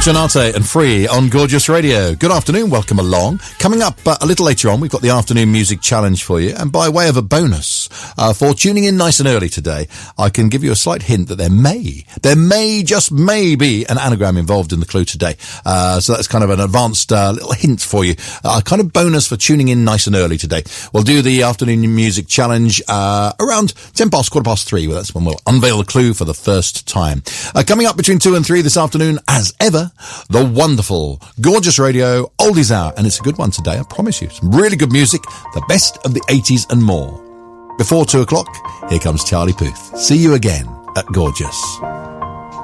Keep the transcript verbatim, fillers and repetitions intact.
Janate and Free on Gorgeous Radio. Good afternoon, welcome along. Coming up uh, a little later on, we've got the afternoon music challenge for you. And by way of a bonus, uh, for tuning in nice and early today, I can give you a slight hint that there may, there may, just may be an anagram involved in the clue today. Uh, so that's kind of an advanced uh, little hint for you. A uh, kind of bonus for tuning in nice and early today. We'll do the afternoon music challenge uh, around ten past, quarter past three. Well, that's when we'll unveil the clue for the first time. Uh, coming up between two and three this afternoon, as ever, the wonderful Gorgeous Radio Oldies Hour. And it's a good one today, I promise you. Some really good music, the best of the eighties and more. Before two o'clock, here comes Charlie Puth. See you again at Gorgeous.